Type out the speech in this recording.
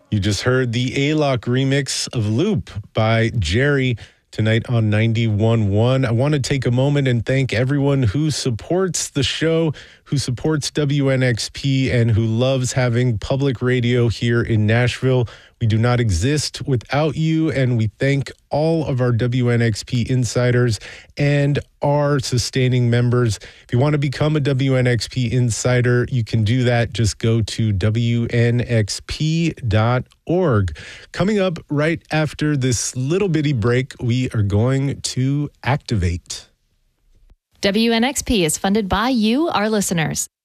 You just heard the A-Lock remix of Loop by Jerry tonight on 91.1. I want to take a moment and thank everyone who supports the show, who supports WNXP, and who loves having public radio here in Nashville. We do not exist without you, and we thank all of our WNXP insiders and our sustaining members. If you want to become a WNXP insider, you can do that. Just go to WNXP.org. Coming up right after this little bitty break, we are going to activate. WNXP is funded by you, our listeners.